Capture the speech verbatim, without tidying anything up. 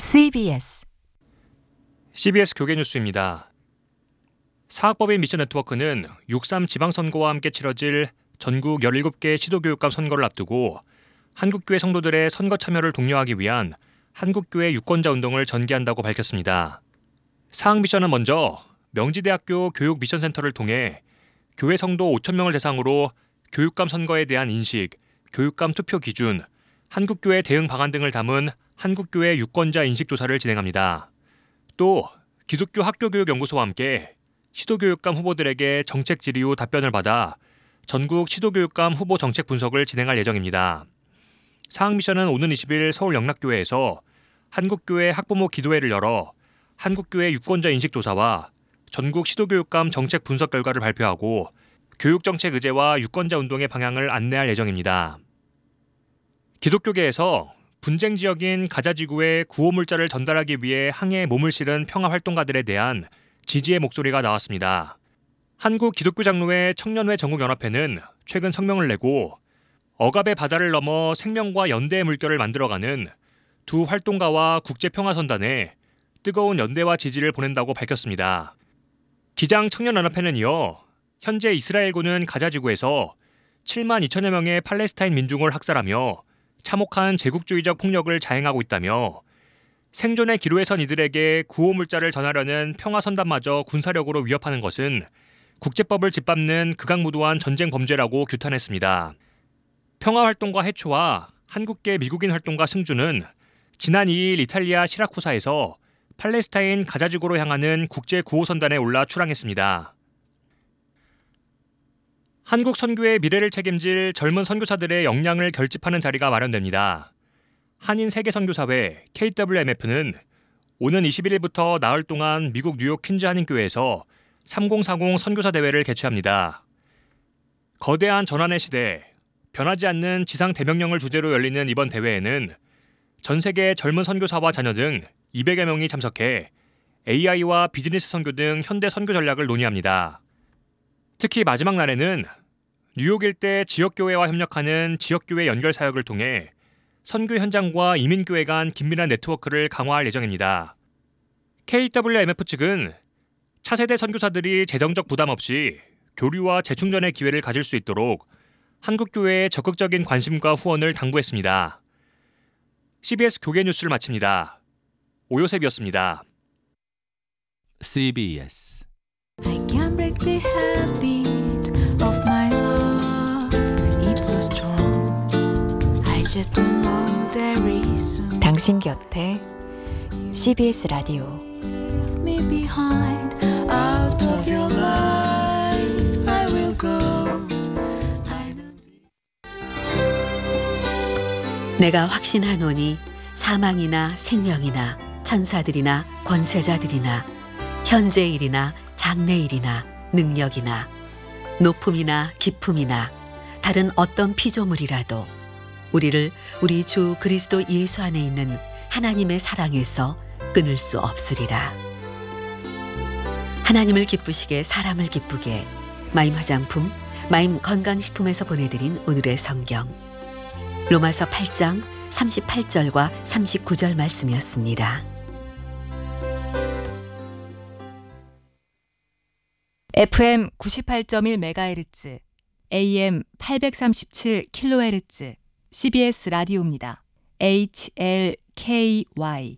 씨비에스 씨비에스 교계뉴스입니다. 사학법인 미션네트워크는 육삼 지방선거와 함께 치러질 전국 열일곱 개 시도교육감 선거를 앞두고 한국교회 성도들의 선거 참여를 독려하기 위한 한국교회 유권자 운동을 전개한다고 밝혔습니다. 사학미션은 먼저 명지대학교 교육미션센터를 통해 교회 성도 오천 명을 대상으로 교육감 선거에 대한 인식, 교육감 투표 기준, 한국교회 대응 방안 등을 담은 한국교회 유권자 인식조사를 진행합니다. 또 기독교 학교교육연구소와 함께 시도교육감 후보들에게 정책 질의 후 답변을 받아 전국 시도교육감 후보 정책 분석을 진행할 예정입니다. 사학미션은 오는 이십 일 서울 영락교회에서 한국교회 학부모 기도회를 열어 한국교회 유권자 인식조사와 전국 시도교육감 정책 분석 결과를 발표하고 교육정책 의제와 유권자 운동의 방향을 안내할 예정입니다. 기독교계에서 분쟁 지역인 가자지구에 구호물자를 전달하기 위해 항해에 몸을 실은 평화활동가들에 대한 지지의 목소리가 나왔습니다. 한국기독교장로회 청년회 전국연합회는 최근 성명을 내고 억압의 바다를 넘어 생명과 연대의 물결을 만들어가는 두 활동가와 국제평화선단에 뜨거운 연대와 지지를 보낸다고 밝혔습니다. 기장청년연합회는 이어 현재 이스라엘군은 가자지구에서 칠만 이천여 명의 팔레스타인 민중을 학살하며 참혹한 제국주의적 폭력을 자행하고 있다며 생존의 기로에 선 이들에게 구호물자를 전하려는 평화선단마저 군사력으로 위협하는 것은 국제법을 짓밟는 극악무도한 전쟁 범죄라고 규탄했습니다. 평화활동가 해초와 한국계 미국인 활동가 승주는 지난 이 일 이탈리아 시라쿠사에서 팔레스타인 가자지구로 향하는 국제구호선단에 올라 출항했습니다. 한국 선교의 미래를 책임질 젊은 선교사들의 역량을 결집하는 자리가 마련됩니다. 한인 세계선교사회 케이더블유엠에프는 오는 이십일 일부터 나흘 동안 미국 뉴욕 퀸즈 한인교회에서 삼공사공 선교사 대회를 개최합니다. 거대한 전환의 시대, 변하지 않는 지상 대명령을 주제로 열리는 이번 대회에는 전 세계 젊은 선교사와 자녀 등 이백여 명이 참석해 에이아이와 비즈니스 선교 등 현대 선교 전략을 논의합니다. 특히 마지막 날에는 뉴욕 일대 지역교회와 협력하는 지역교회 연결 사역을 통해 선교 현장과 이민교회 간 긴밀한 네트워크를 강화할 예정입니다. 케이더블유엠에프 측은 차세대 선교사들이 재정적 부담 없이 교류와 재충전의 기회를 가질 수 있도록 한국교회의 적극적인 관심과 후원을 당부했습니다. 씨비에스 교계뉴스를 마칩니다. 오요셉이었습니다. 씨비에스 I can't break the habit of my love. It's so strong. I just don't know the reason. 당신 곁에 씨비에스 라디오. Leave me behind. Out of your life, I will go. I don't. 내가 확신하노니 사망이나 생명이나 천사들이나 권세자들이나 현재일이나 장래일이나 능력이나 높음이나 깊음이나 다른 어떤 피조물이라도 우리를 우리 주 그리스도 예수 안에 있는 하나님의 사랑에서 끊을 수 없으리라. 하나님을 기쁘시게 사람을 기쁘게 마임 화장품, 마임 건강식품에서 보내드린 오늘의 성경 로마서 팔 장 삼십팔 절과 삼십구 절 말씀이었습니다. 에프엠 구십팔 점 일 메가헤르츠, 에이엠 팔백삼십칠 킬로헤르츠 씨비에스 라디오입니다. 에이치엘케이와이